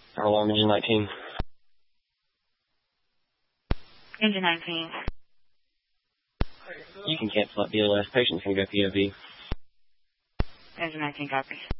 Our alarm engine 19. Engine 19. You can cancel that BLS. Patients can go POV. Engine 19 copy.